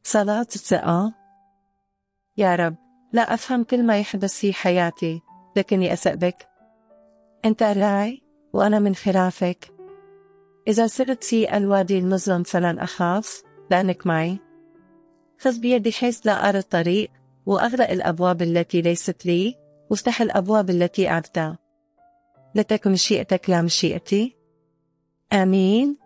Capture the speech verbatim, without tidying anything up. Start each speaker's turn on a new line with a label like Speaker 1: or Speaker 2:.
Speaker 1: صلاة الثقة. يا رب، لا أفهم كل ما يحدث في حياتي، لكني أثق بك. أنت راعي وأنا من خلافك. إذا سرت في الوادي المظلم فلن أخاف، لأنك معي. خذ بيدي حيث لا أرى الطريق، وأغلق الأبواب التي ليست لي، وافتح الأبواب التي أعرفتها. لتكن مشيئتك لا مشيئتي. آمين.